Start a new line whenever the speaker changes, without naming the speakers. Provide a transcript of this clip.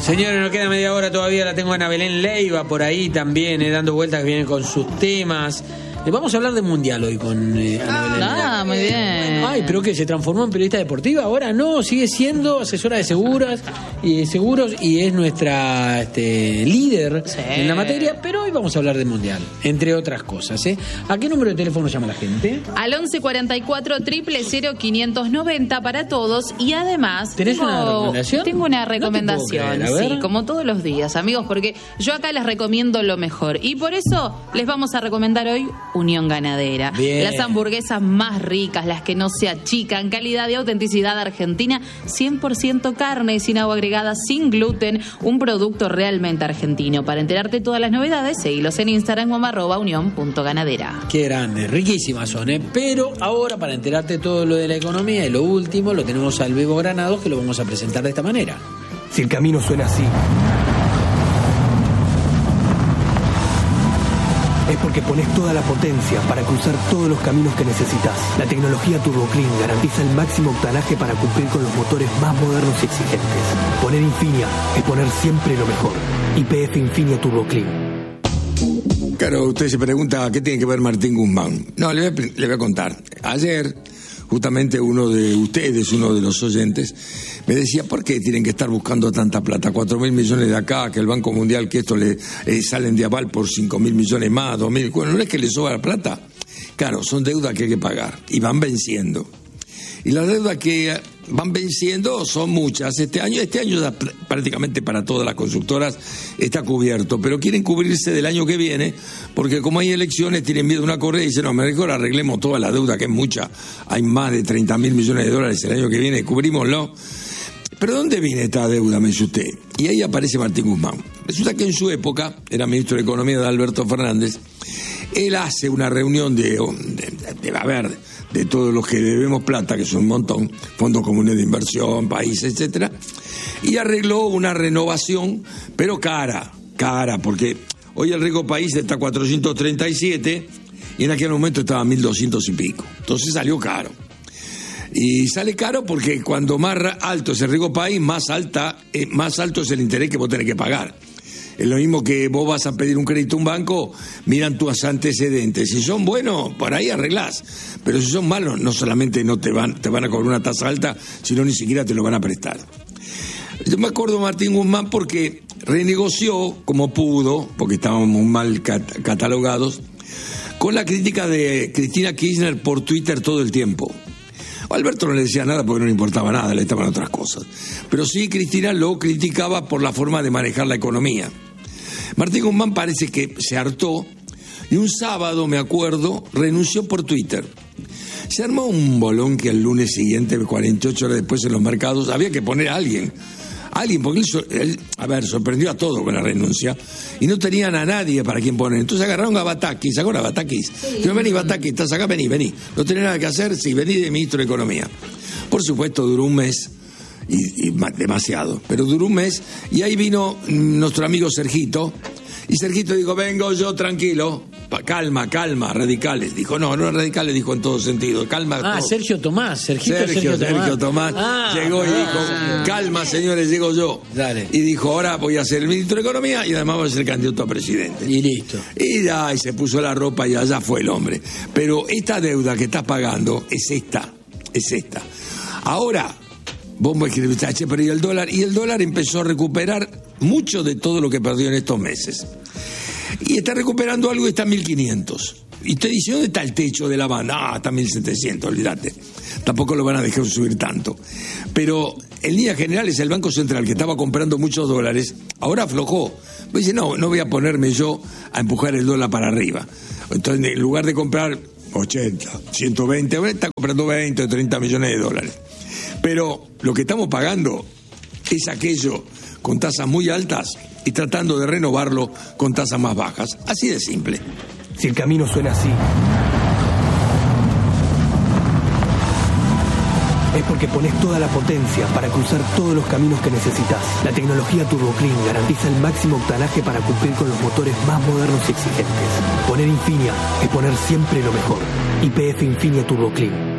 Señores, nos queda media hora todavía, la tengo a Ana Belén Leiva por ahí también, dando vueltas, que viene con sus temas. Vamos a hablar de Mundial hoy con Ana Belén Leiva.
Muy bien.
Ay, pero que se transformó en periodista deportiva, ahora no, sigue siendo asesora de seguros y es nuestra líder en la materia, pero hoy vamos a hablar de Mundial, entre otras cosas. ¿A qué número de teléfono llama la gente?
Al 1144 000 590 para todos, y además
¿tenés una recomendación?
Tengo una recomendación,
no te puedo creer, a ver.
Sí, como todos los días, amigos, porque yo acá les recomiendo lo mejor y por eso les vamos a recomendar hoy Unión Ganadera.
Bien.
Las hamburguesas más ricas, las que no se achican, calidad y autenticidad argentina, 100% carne, sin agua agregada, sin gluten, un producto realmente argentino. Para enterarte todas las novedades, seguilos en Instagram como @unión.ganadera.
Qué grande, riquísimas son, pero ahora para enterarte todo lo de la economía y lo último, lo tenemos al Bebo Granados, que lo vamos a presentar de esta manera.
Si el camino suena así, es porque pones toda la potencia para cruzar todos los caminos que necesitas. La tecnología Turbo Clean garantiza el máximo octanaje para cumplir con los motores más modernos y exigentes. Poner Infinia es poner siempre lo mejor. YPF Infinia Turbo Clean.
Claro, usted se pregunta qué tiene que ver Martín Guzmán. No, le voy a contar. Ayer, justamente uno de ustedes, uno de los oyentes, me decía, ¿por qué tienen que estar buscando tanta plata? 4.000 millones de acá, que el Banco Mundial, que esto le salen de aval por 5.000 millones más, 2.000. Bueno, ¿no es que le sobra la plata? Claro, son deudas que hay que pagar y van venciendo. Y las deudas que van venciendo son muchas. Este año ya prácticamente para todas las constructoras está cubierto, pero quieren cubrirse del año que viene, porque como hay elecciones tienen miedo a una correa y dicen, no, mejor arreglemos toda la deuda, que es mucha. Hay más de 30.000 millones de dólares el año que viene, cubrímoslo. ¿Pero dónde viene esta deuda, me dice usted? Y ahí aparece Martín Guzmán. Resulta que en su época, era ministro de Economía de Alberto Fernández, él hace una reunión de todos los que debemos plata, que son un montón, fondos comunes de inversión, países, etcétera, y arregló una renovación, pero cara, porque hoy el rico país está a 437 y en aquel momento estaba a 1.200 y pico. Entonces salió caro. Y sale caro porque cuando más alto es el rico país, más alto es el interés que vos tenés que pagar. Es lo mismo que vos vas a pedir un crédito a un banco, miran tus antecedentes. Si son buenos, por ahí arreglás. Pero si son malos, no solamente no te van a cobrar una tasa alta, sino ni siquiera te lo van a prestar. Yo me acuerdo de Martín Guzmán porque renegoció como pudo, porque estábamos muy mal catalogados, con la crítica de Cristina Kirchner por Twitter todo el tiempo. Alberto no le decía nada porque no le importaba nada, le estaban otras cosas. Pero sí, Cristina lo criticaba por la forma de manejar la economía. Martín Guzmán parece que se hartó y un sábado, me acuerdo, renunció por Twitter. Se armó un bolón que el lunes siguiente, 48 horas después en los mercados, había que poner a alguien, porque él sorprendió a todos con la renuncia y no tenían a nadie para quien poner. Entonces agarraron a Batakis. ¿Se acuerdan Batakis? Yo, vení Batakis, estás acá, vení. No tenés nada que hacer, sí, vení de ministro de Economía. Por supuesto, duró un mes, y demasiado, pero duró un mes, y ahí vino nuestro amigo Sergito, y Sergito dijo, vengo yo tranquilo, calma, radicales. Dijo, no radicales, dijo en todo sentido, calma.
Sergio Tomás. Sergio Tomás
llegó y dijo, calma señores, llego yo.
Dale.
Y dijo, ahora voy a ser el ministro de Economía y además voy a ser candidato a presidente.
Y listo.
Y se puso la ropa y allá fue el hombre. Pero esta deuda que estás pagando es esta. Ahora, vos me escribís, pero ¿y el dólar? Y el dólar empezó a recuperar mucho de todo lo que perdió en estos meses. Y está recuperando algo y está a 1.500. Y usted dice, ¿dónde está el techo de la banda? Está a 1.700, olvídate. Tampoco lo van a dejar subir tanto. Pero en líneas generales el Banco Central, que estaba comprando muchos dólares, ahora aflojó. Dice, no voy a ponerme yo a empujar el dólar para arriba. Entonces, en lugar de comprar 80, 120, ahora está comprando 20 o 30 millones de dólares. Pero lo que estamos pagando es aquello con tasas muy altas y tratando de renovarlo con tasas más bajas. Así de simple.
Si el camino suena así, es porque pones toda la potencia para cruzar todos los caminos que necesitas. La tecnología Turbo Clean garantiza el máximo octanaje para cumplir con los motores más modernos y exigentes. Poner Infinia es poner siempre lo mejor. YPF Infinia Turbo Clean.